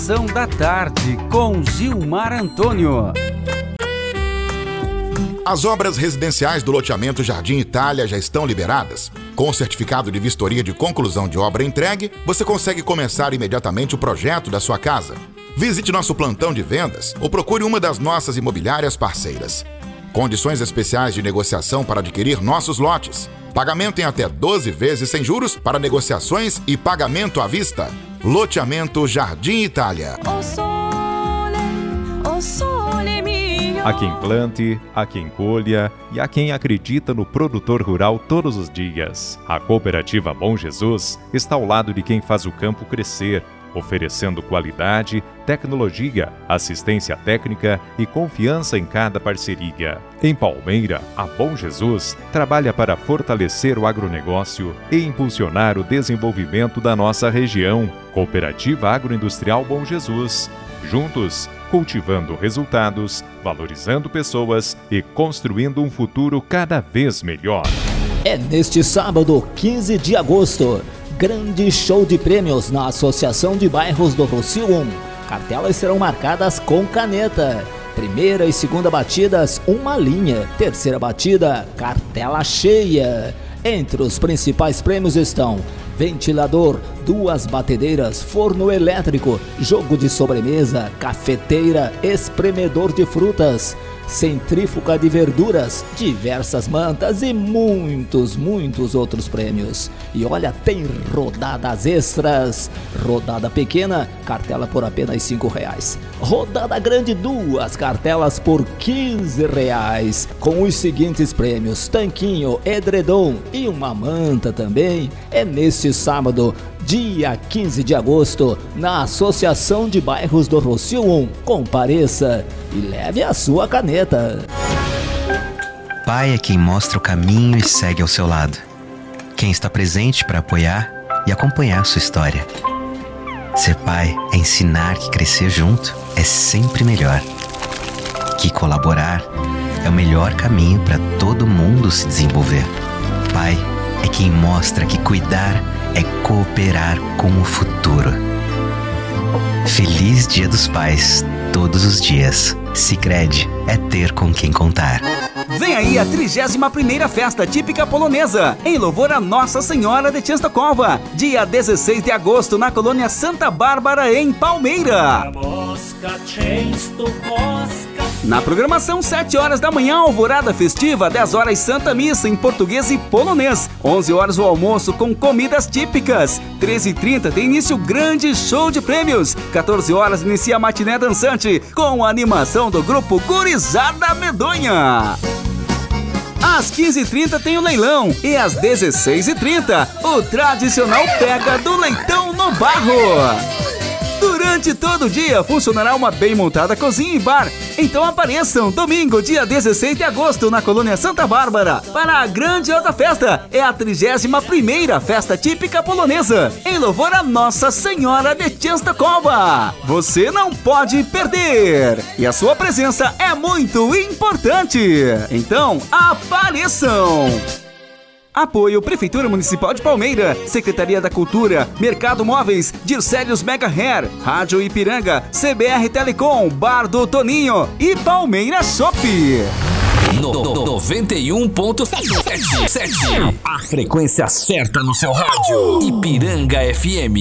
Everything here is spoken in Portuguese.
Da tarde com Gilmar Antônio. As obras residenciais do loteamento Jardim Itália já estão liberadas. Com o certificado de vistoria de conclusão de obra entregue, você consegue começar imediatamente o projeto da sua casa. Visite nosso plantão de vendas ou procure uma das nossas imobiliárias parceiras. Condições especiais de negociação para adquirir nossos lotes. Pagamento em até 12 vezes sem juros para negociações e pagamento à vista. Loteamento Jardim Itália. Há quem plante, há quem colha e há quem acredita no produtor rural todos os dias. A Cooperativa Bom Jesus está ao lado de quem faz o campo crescer, oferecendo qualidade, tecnologia, assistência técnica e confiança em cada parceria. Em Palmeira, a Bom Jesus trabalha para fortalecer o agronegócio e impulsionar o desenvolvimento da nossa região. Cooperativa Agroindustrial Bom Jesus. Juntos, cultivando resultados, valorizando pessoas e construindo um futuro cada vez melhor. É neste sábado, 15 de agosto. Grande show de prêmios na Associação de Bairros do Rocio 1. Cartelas serão marcadas com caneta. Primeira e segunda batidas, uma linha. Terceira batida, cartela cheia. Entre os principais prêmios estão ventilador, 2 batedeiras, forno elétrico, jogo de sobremesa, cafeteira, espremedor de frutas, centrífuga de verduras, diversas mantas e muitos outros prêmios. E olha, tem rodadas extras. Rodada pequena, cartela por apenas R$5. Rodada grande, 2 cartelas por R$15. Com os seguintes prêmios: tanquinho, edredom e uma manta também. É neste sábado, dia 15 de agosto, na Associação de Bairros do Rocio 1. Compareça e leve a sua caneta. Pai é quem mostra o caminho e segue ao seu lado. Quem está presente para apoiar e acompanhar sua história. Ser pai é ensinar que crescer junto é sempre melhor. Que colaborar é o melhor caminho para todo mundo se desenvolver. Pai é quem mostra que cuidar é cooperar com o futuro. Feliz Dia dos Pais, todos os dias. Sicredi é ter com quem contar. Vem aí a 31ª Festa Típica Polonesa, em louvor a Nossa Senhora de Częstochowa, dia 16 de agosto, na colônia Santa Bárbara, em Palmeira. Na programação, 7 horas da manhã, alvorada festiva, 10 horas Santa Missa em português e polonês, 11 horas o almoço com comidas típicas, 13h30 tem início o grande show de prêmios, 14 horas inicia a matiné dançante com a animação do grupo Gurizada Medonha. Às 15h30 tem o leilão e às 16h30 o tradicional pega do leitão no barro. Durante todo o dia funcionará uma bem montada cozinha e bar. Então apareçam domingo, dia 16 de agosto, na colônia Santa Bárbara, para a grandiosa festa. É a 31ª Festa Típica Polonesa, em louvor a Nossa Senhora de Częstochowa. Você não pode perder! E a sua presença é muito importante. Então, apareçam! Apoio Prefeitura Municipal de Palmeira, Secretaria da Cultura, Mercado Móveis, Dircélios Mega Hair, Rádio Ipiranga, CBR Telecom, Bar do Toninho e Palmeira Shop. 91.7. A frequência certa no seu rádio. Ipiranga FM.